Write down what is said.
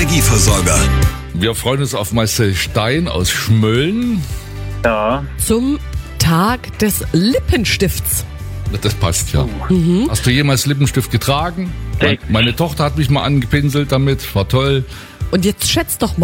Energieversorger. Wir freuen uns auf Marcel Stein aus Schmölln. Ja, Zum Tag des Lippenstifts. Das passt ja. Hast du jemals Lippenstift getragen? Nee. Meine Tochter hat mich mal angepinselt damit, war toll. Und jetzt schätzt doch mal.